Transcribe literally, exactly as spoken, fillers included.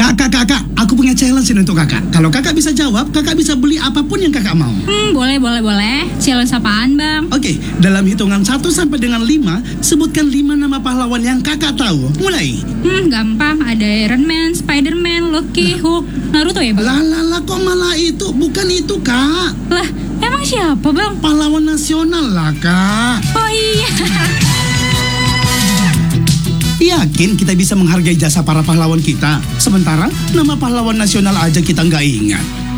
Kakak, kakak, aku punya challenge ini untuk kakak. Kalau kakak bisa jawab, kakak bisa beli apapun yang kakak mau. Hmm, boleh, boleh, boleh. Challenge apaan, Bang? Oke, dalam hitungan satu sampai dengan lima, sebutkan lima nama pahlawan yang kakak tahu. Mulai. Hmm, gampang. Ada Iron Man, Spider-Man, Loki, Hulk, Naruto ya, Bang? Lah, lah, lah, kok malah itu? Bukan itu, kak. Lah, emang siapa, Bang? Pahlawan nasional lah, kak. Oh iya. Yakin kita bisa menghargai jasa para pahlawan kita? Sementara nama pahlawan nasional aja kita nggak ingat.